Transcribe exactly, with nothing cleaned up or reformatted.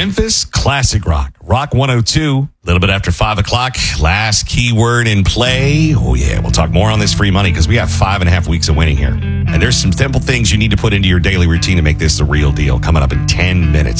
Memphis Classic Rock. Rock one oh two, a little bit after five o'clock. Last keyword in play. Oh, yeah. We'll talk more on this free money because we have five and a half weeks of winning here. And there's some simple things you need to put into your daily routine to make this the real deal coming up in ten minutes.